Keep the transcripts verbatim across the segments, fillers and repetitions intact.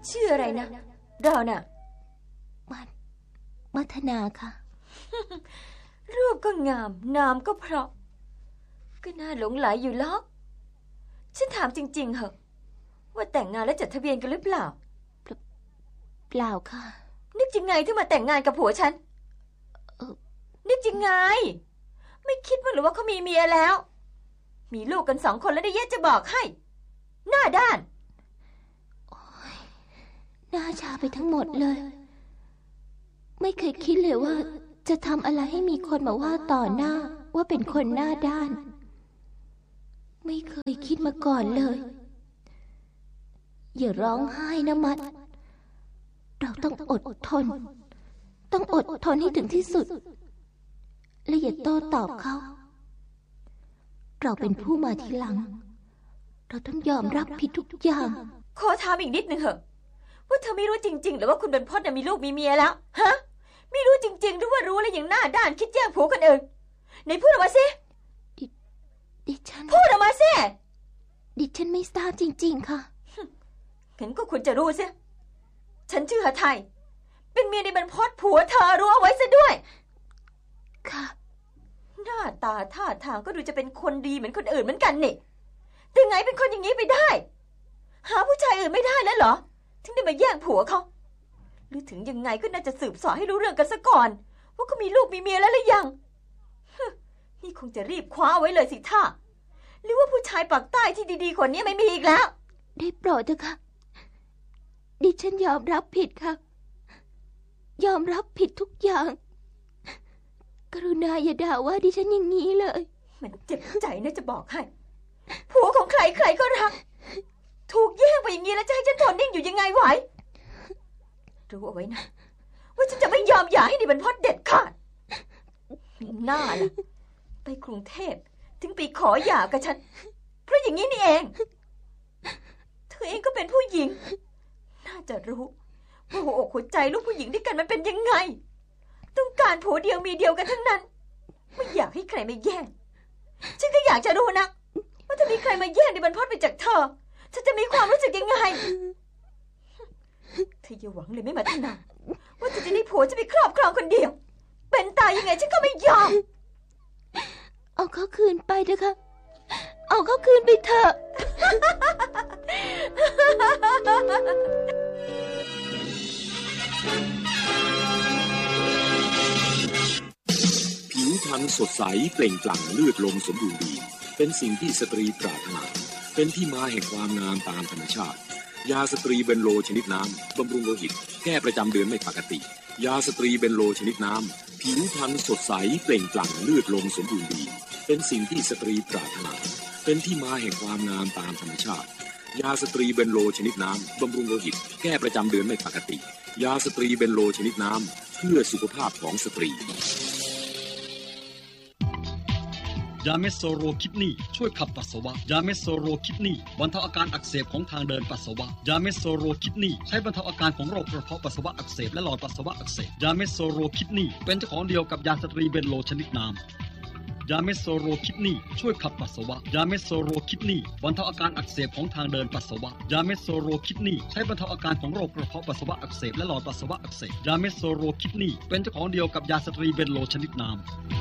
ชื่ออะไรนะเราน่ะมัทมัทนาค่ะรูปก็งามนามก็เพราะก็น่าหลงไหลอยู่ล็อกฉันถามจริงๆเหอะว่าแต่งงานแล้วจดทะเบียนกันหรือเปล่าเปล่าค่ะนึกยังไงถึงมาแต่งงานกับผัวฉันเออนึกยังไงไม่คิดว่าหรือว่าเขามีเมียแล้วมีลูกกันสองคนแล้วได้แยกจะบอกให้หน้าด้านโอ๊ยหน้าชาไปทั้งหมดเลยไม่เคยคิดเลยว่าจะทำอะไรให้มีคนมาว่าต่อหน้าว่าเป็นคนหน้าด้านไม่เคยคิดมาก่อนเลยอย่าร้องไห้นะมัดเราต้องอดทนต้องอดทนให้ถึงที่สุดและอย่าโต้ตอบเขาเราเป็นผู้มาทีหลังเราต้องยอมรับผิดทุกอย่างขอถามอีกนิดนึงเหอะว่าเธอไม่รู้จริงๆหรือว่าคุณบรรพตมีลูกมีเมียแล้วฮะไม่รู้จริงๆหรือว่ารู้แล้วยังหน้าด้านคิดแย่งผัวคนอื่นไหนพูดออกมาสิดิดิฉันพูดออกมาสิดิฉันไม่ทราบจริงๆค่ะงั้นก็คุณจะรู้สิฉันชื่อหาไทยเป็นเมียในบรรพตผัวเธอรู้เอาไว้ซะด้วยค่ะหน้าตาท่าทางก็ดูจะเป็นคนดีเหมือนคนอื่นเหมือนกันนี่แต่ไงเป็นคนอย่างนี้ไปได้หาผู้ชายอื่นไม่ได้แล้วเหรอถึงได้มาแย่งผัวเขาหรือถึงยังไงก็น่าจะสืบสอบให้รู้เรื่องกันซะก่อนว่าเขามีลูกมีเมียแล้วหรือยังนี่คงจะรีบคว้าไว้เลยสิท่าหรือว่าผู้ชายปากใต้ที่ดีๆคนนี้ไม่มีอีกแล้วได้โปรดเถอะค่ะดิฉันยอมรับผิดค่ะยอมรับผิดทุกอย่างกรุณาอย่าด่าว่าดิฉันอย่างนี้เลยมันเจ็บใจนะจะบอกให้ผัวของใครใครก็รักถูกแย่งไปอย่างนี้แล้วจะให้ฉันทนนิ่งอยู่ยังไงไหวรู้เอาไว้นะว่าฉันจะไม่ยอมหย่าให้ดิบันพดเด็ดขาดหน้าล่ะไปกรุงเทพถึงไปขอหย่ากับฉันเพราะอย่างนี้นี่เองเธอเองก็เป็นผู้หญิงน่าจะรู้ว่าหัวอกหัวใจลูกผู้หญิงด้วยกันมันเป็นยังไงต้องการผัวเดียวมีเดียวกันทั้งนั้นไม่อยากให้ใครมาแย่งฉันก็อยากจะรู้นะว่าถ้ามีใครมาแย่งดิบันพดไปจากเธอฉันจะมีความรู้สึกยังไงเธออย่าหวังเลยไม่มาทนาว่าจะได้ผัวจะไปครอบครองคนเดียวเป็นตายยังไงฉันก็ไม่ยอมเอาเขาคืนไปเถอะค่ะเอาเขาคืนไปเถอะผิวพรรณสดใสเปล่งปลั่งเลือดลมสมบูรณ์ดีเป็นสิ่งที่สตรีปรารถนาเป็นที่มาแห่งความงามตามธรรมชาติยาสตรีเบนโลชนิดน้ำบำรุงโลหิตแก้ประจำเดือนไม่ปกติยาสตรีเบนโลชนิดน้ำผิวพรรณสดใสเปล่งปลั่งเลือดลมสมบูรณ์ดีเป็นสิ่งที่สตรีปรารถนาเป็นที่มาแห่งความงามตามธรรมชาติยาสตรีเบนโลชนิดน้ำบำรุงโลหิตแก้ประจำเดือนไม่ปกติยาสตรีเบนโลชนิดน้ำเพื่อสุขภาพของสตรียาเมสโซโรคิดนีช่วยขับปัสสาวะยาเมสโซโรคิดนีบรรเทาอาการอักเสบของทางเดินปัสสาวะยาเมสโซโรคิดนีใช้บรรเทาอาการของโรคกระเพาะปัสสาวะอักเสบและหลอดปัสสาวะอักเสบยาเมสโซโรคิดนีเป็นเจ้าของเดียวกับยาสตรีเบนโลชนิดน้ำยาเมสโซโรคิดนีช่วยขับปัสสาวะยาเมสโซโรคิดนีบรรเทาอาการอักเสบของทางเดินปัสสาวะยาเมสโซโรคิดนีใช้บรรเทาอาการของโรคกระเพาะปัสสาวะอักเสบและหลอดปัสสาวะอักเสบยาเมสโซโรคิดนีเป็นเจ้าของเดียวกับยาสตรีเบนโลชนิดน้ำ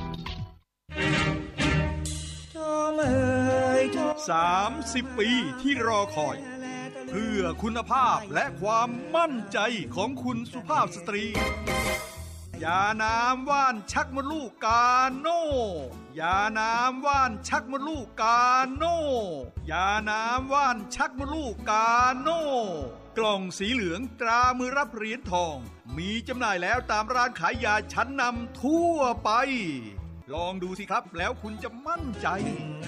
สามสิบปีที่รอคอยเพื่อคุณภาพและความมั่นใจของคุณสุภาพสตรียาน้ำว่านชักมดลูกกาโน่ยาน้ำว่านชักมดลูกกาโน่ยาน้ำว่านชักมดลูกกาโน่กล่องสีเหลืองตรามือรับเหรียญทองมีจำหน่ายแล้วตามร้านขายยาชั้นนำทั่วไปลองดูสิครับแล้วคุณจะมั่นใจ